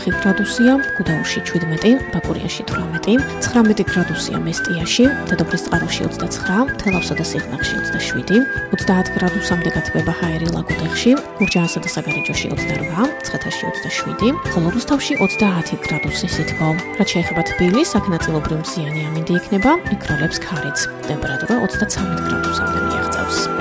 გრადუსია, გუდაურში 17, ბაკურიანში 18, 19 გრადუსია მესტიაში, დედოფლისწყაროში 29, თელავსა და სიღნაღში 27, 30 გრადუსამდე გათბება ჰაერი ლაგოდეხში, გურჯაანსა და საგარეჯოში 28, ცხეთაში 27, ხოლო რუსთავში 30 გრადუსი სითბო. რაც შეეხება თბილისს, აქ ნაწილობრივ მზიანი ამინდი იქნება, მიკროლებს ქარიც. ტემპერატურა 33 გრადუსამდე მიაღწევს.